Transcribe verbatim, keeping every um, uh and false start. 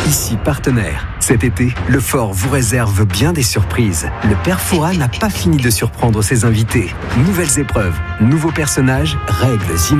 ici partenaire. Cet été, le Fort vous réserve bien des surprises. Le Père Fouras n'a pas fini de surprendre ses invités. Nouvelles épreuves, nouveaux personnages, règles